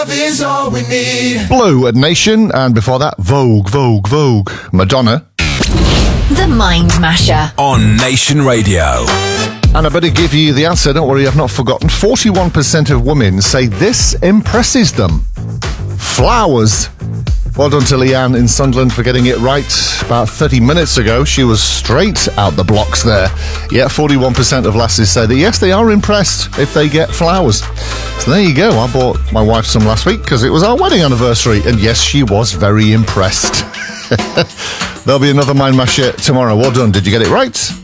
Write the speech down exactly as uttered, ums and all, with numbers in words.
Is all we need. Blue at Nation, and before that, Vogue, Vogue, Vogue. Madonna. The Mind Masher on Nation Radio. And I better give you the answer, don't worry, I've not forgotten. forty-one percent of women say this impresses them. Flowers. Well done to Leanne in Sunderland for getting it right about thirty minutes ago. She was straight out the blocks there. Yeah, forty-one percent of lasses say that, yes, they are impressed if they get flowers. So there you go. I bought my wife some last week because it was our wedding anniversary. And yes, she was very impressed. There'll be another Mind Masher tomorrow. Well done. Did you get it right?